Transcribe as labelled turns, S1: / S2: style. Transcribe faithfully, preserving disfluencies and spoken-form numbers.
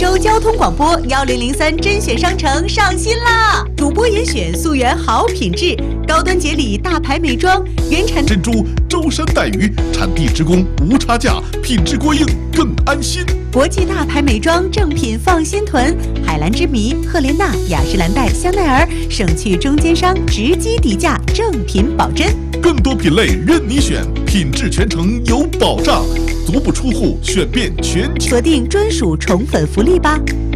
S1: 州交通广播幺零零三甄选商城上新啦！主播严选溯源好品质，高端节礼大牌美妆，原产
S2: 珍珠舟山带鱼，产地直供无差价，品质过硬更安心。
S1: 国际大牌美妆正品放心囤，海蓝之谜、赫莲娜、雅诗兰黛、香奈儿，省去中间商直击底价，正品保真。
S2: 更多品类任你选，品质全程有保障，足不出户选遍全球。
S1: 锁定专属宠粉福利吧！